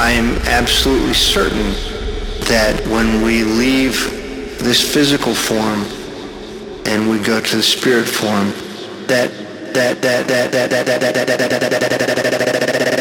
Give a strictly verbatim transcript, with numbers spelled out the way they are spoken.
I am absolutely certain that when we leave this physical form and we go to the spirit form, that that that that that that that that that